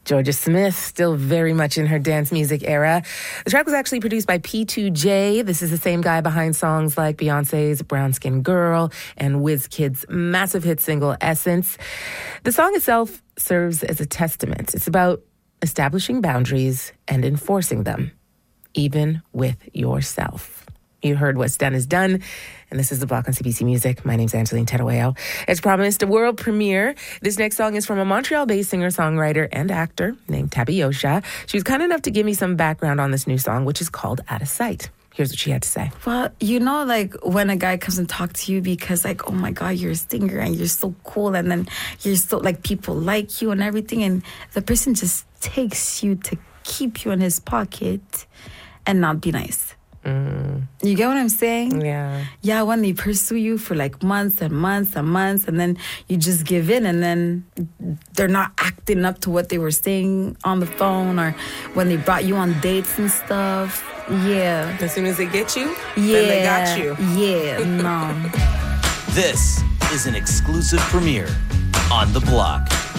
Georgia Smith, still very much in her dance music era. The track was actually produced by P2J. This is the same guy behind songs like Beyonce's Brown Skin Girl and WizKid's massive hit single, Essence. The song itself serves as a testament. It's about establishing boundaries and enforcing them, even with yourself. You heard What's Done is Done, and this is The Block on CBC Music. My name's Angeline Terueo. As promised, a world premiere. This next song is from a Montreal-based singer-songwriter and actor named Tabiosha. She was kind enough to give me some background on this new song, which is called Out of Sight. Here's what she had to say. Well, you know, like when a guy comes and talks to you because like, oh my God, you're a singer and you're so cool. And then you're so like people like you and everything. And the person just takes you to keep you in his pocket and not be nice. You get what I'm saying? Yeah. Yeah, when they pursue you for like months and months and months, and then you just give in, and then they're not acting up to what they were saying on the phone or when they brought you on dates and stuff. Yeah. As soon as they get you, Yeah. then they got you. Yeah, no. This is an exclusive premiere on The Block.